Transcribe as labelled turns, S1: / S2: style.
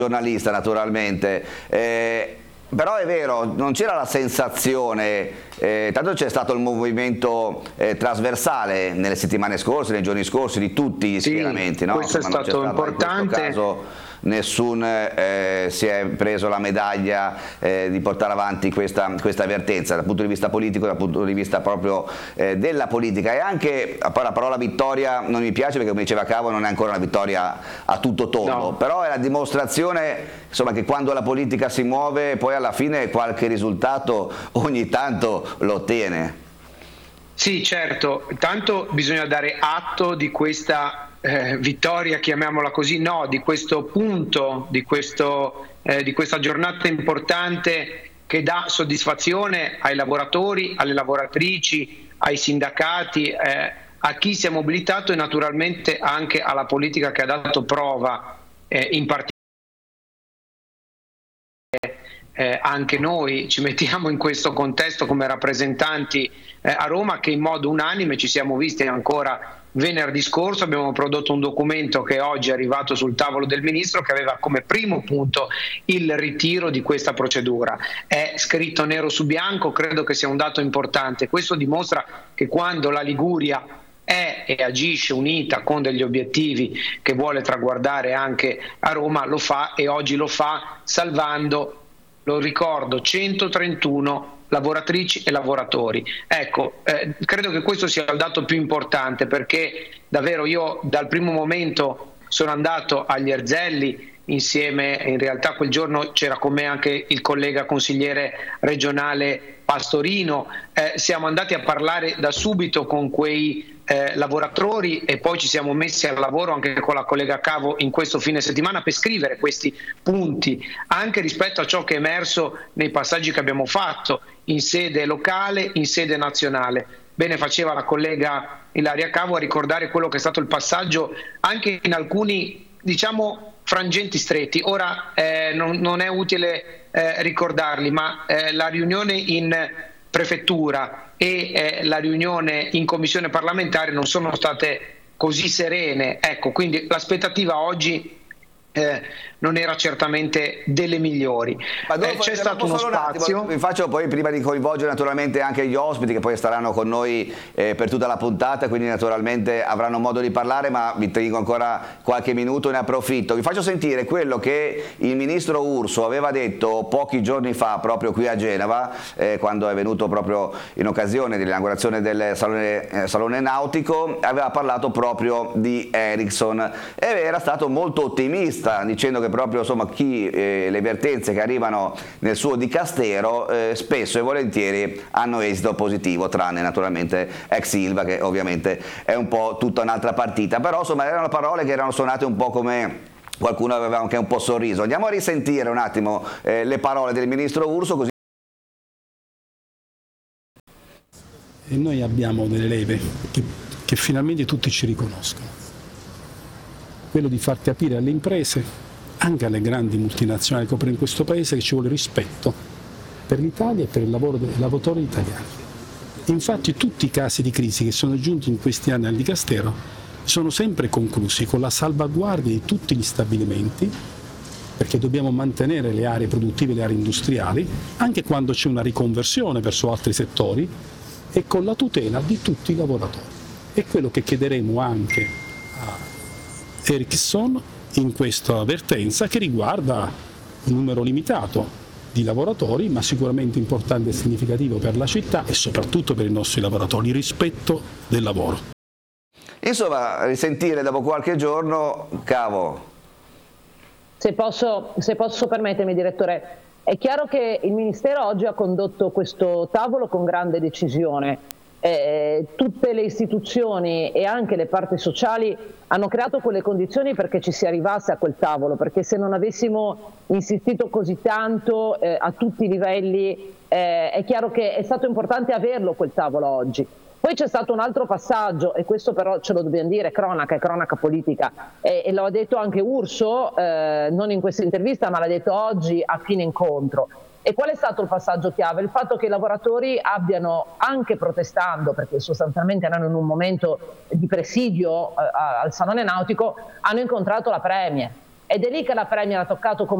S1: giornalista naturalmente, però è vero, non c'era la sensazione, tanto c'è stato il movimento trasversale nelle settimane scorse, nei giorni scorsi di tutti gli schieramenti, no?
S2: Questo
S1: Insomma,
S2: è stato importante.
S1: In questo caso nessun si è preso la medaglia di portare avanti questa avvertenza dal punto di vista politico, dal punto di vista proprio della politica. E anche poi la parola vittoria non mi piace perché, come diceva Cavo, non è ancora una vittoria a tutto tondo, no. Però è la dimostrazione, insomma, che quando la politica si muove poi alla fine qualche risultato ogni tanto lo ottiene.
S2: Sì, certo, tanto bisogna dare atto di questa vittoria, chiamiamola così, no, di questo punto, di questa giornata importante che dà soddisfazione ai lavoratori, alle lavoratrici, ai sindacati, a chi si è mobilitato e naturalmente anche alla politica che ha dato prova in particolare. Anche noi ci mettiamo in questo contesto come rappresentanti a Roma, che in modo unanime ci siamo visti ancora venerdì scorso. Abbiamo prodotto un documento che oggi è arrivato sul tavolo del Ministro, che aveva come primo punto il ritiro di questa procedura. È scritto nero su bianco, credo che sia un dato importante. Questo dimostra che quando la Liguria è e agisce unita con degli obiettivi che vuole traguardare anche a Roma, lo fa, e oggi lo fa salvando, lo ricordo, 131 lavoratrici e lavoratori. Ecco, credo che questo sia il dato più importante, perché davvero io dal primo momento sono andato agli Erzelli insieme, in realtà quel giorno c'era con me anche il collega consigliere regionale Pastorino, siamo andati a parlare da subito con quei lavoratori e poi ci siamo messi al lavoro anche con la collega Cavo in questo fine settimana per scrivere questi punti, anche rispetto a ciò che è emerso nei passaggi che abbiamo fatto in sede locale, in sede nazionale. Bene faceva la collega Ilaria Cavo a ricordare quello che è stato il passaggio anche in alcuni, diciamo, frangenti stretti. Ora non è utile ricordarli, ma la riunione in prefettura e la riunione in commissione parlamentare non sono state così serene, ecco, quindi l'aspettativa oggi non era certamente delle migliori. C'è stato uno spazio.
S1: Vi faccio poi, prima di coinvolgere naturalmente anche gli ospiti che poi staranno con noi per tutta la puntata, quindi naturalmente avranno modo di parlare, ma vi tengo ancora qualche minuto e ne approfitto. Vi faccio sentire quello che il ministro Urso aveva detto pochi giorni fa proprio qui a Genova, quando è venuto proprio in occasione dell'inaugurazione del salone nautico. Aveva parlato proprio di Ericsson e era stato molto ottimista, dicendo che proprio, insomma, le vertenze che arrivano nel suo dicastero spesso e volentieri hanno esito positivo, tranne naturalmente ex Ilva, che ovviamente è un po' tutta un'altra partita. Però insomma erano parole che erano suonate un po' come qualcuno aveva anche un po' sorriso. Andiamo a risentire un attimo le parole del ministro Urso, così.
S3: E noi abbiamo delle leve che finalmente tutti ci riconoscono. Quello di far capire alle imprese, anche alle grandi multinazionali che operano in questo Paese, che ci vuole rispetto per l'Italia e per il lavoro dei lavoratori italiani. Infatti tutti i casi di crisi che sono giunti in questi anni al Dicastero sono sempre conclusi con la salvaguardia di tutti gli stabilimenti, perché dobbiamo mantenere le aree produttive, le aree industriali, anche quando c'è una riconversione verso altri settori, e con la tutela di tutti i lavoratori. È quello che chiederemo anche a Ericsson in questa avvertenza, che riguarda un numero limitato di lavoratori, ma sicuramente importante e significativo per la città e soprattutto per i nostri lavoratori, il rispetto del lavoro.
S1: Insomma, risentire dopo qualche giorno, Cavo.
S4: Se posso permettermi, direttore, è chiaro che il Ministero oggi ha condotto questo tavolo con grande decisione. Tutte le istituzioni e anche le parti sociali hanno creato quelle condizioni perché ci si arrivasse a quel tavolo, perché se non avessimo insistito così tanto a tutti i livelli, è chiaro che è stato importante averlo quel tavolo oggi. Poi c'è stato un altro passaggio, e questo però ce lo dobbiamo dire, è cronaca politica, e lo ha detto anche Urso, non in questa intervista, ma l'ha detto oggi a fine incontro. E qual è stato il passaggio chiave? Il fatto che i lavoratori abbiano, anche protestando, perché sostanzialmente erano in un momento di presidio al Salone Nautico, hanno incontrato la Premier. ed è lì che la Premier ha toccato con